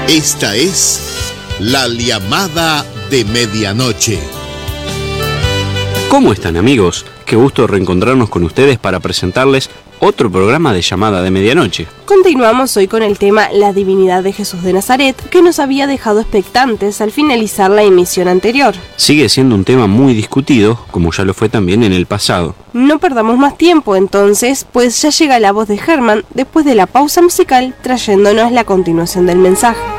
Esta es la llamada de medianoche. ¿Cómo están, amigos? Qué gusto reencontrarnos con ustedes para presentarles otro programa de llamada de medianoche. Continuamos hoy con el tema La Divinidad de Jesús de Nazaret, que nos había dejado expectantes al finalizar la emisión anterior. Sigue siendo un tema muy discutido, como ya lo fue también en el pasado. No perdamos más tiempo entonces, pues ya llega la voz de Germán después de la pausa musical, trayéndonos la continuación del mensaje.